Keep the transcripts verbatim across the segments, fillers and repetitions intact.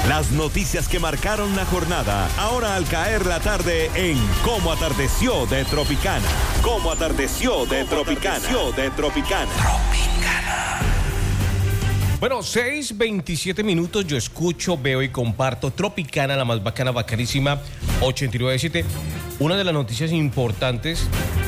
Las noticias que marcaron la jornada, ahora al caer la tarde en Cómo Atardeció de Tropicana. Cómo Atardeció de Tropicana. de Tropicana. Tropicana. Bueno, seis veintisiete minutos, yo escucho, veo y comparto Tropicana, la más bacana, bacanísima, ochenta y nueve punto siete. Una de las noticias importantes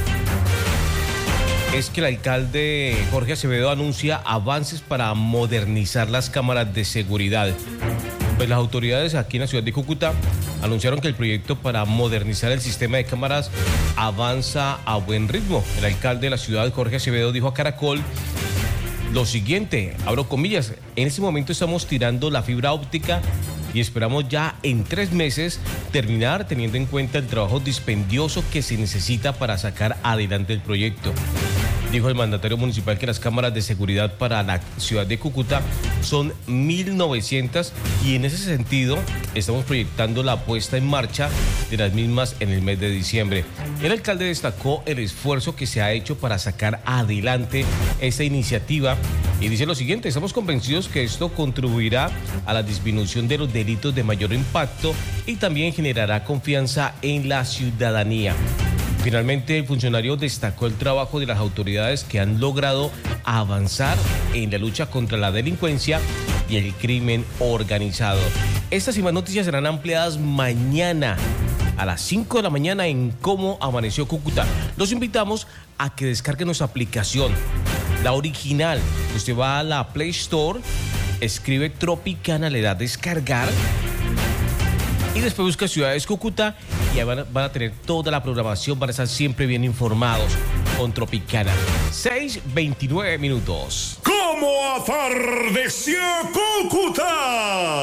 es que el alcalde Jorge Acevedo anuncia avances para modernizar las cámaras de seguridad. Pues las autoridades aquí en la ciudad de Cúcuta anunciaron que el proyecto para modernizar el sistema de cámaras avanza a buen ritmo. El alcalde de la ciudad, Jorge Acevedo, dijo a Caracol lo siguiente, abro comillas: en este momento estamos tirando la fibra óptica y esperamos ya en tres meses terminar, teniendo en cuenta el trabajo dispendioso que se necesita para sacar adelante el proyecto. Dijo el mandatario municipal que las cámaras de seguridad para la ciudad de Cúcuta son mil novecientas y en ese sentido estamos proyectando la puesta en marcha de las mismas en el mes de diciembre. El alcalde destacó el esfuerzo que se ha hecho para sacar adelante esta iniciativa y dice lo siguiente: estamos convencidos que esto contribuirá a la disminución de los delitos de mayor impacto y también generará confianza en la ciudadanía. Finalmente, el funcionario destacó el trabajo de las autoridades que han logrado avanzar en la lucha contra la delincuencia y el crimen organizado. Estas y más noticias serán ampliadas mañana a las cinco de la mañana en Cómo Amaneció Cúcuta. Los invitamos a que descarguen nuestra aplicación, la original. Usted va a la Play Store, escribe Tropicana, le da a descargar y después busca Ciudades Cúcuta y ahí van a, van a tener toda la programación, van a estar siempre bien informados con Tropicana. seis veintinueve minutos. ¿Cómo atardeció Cúcuta?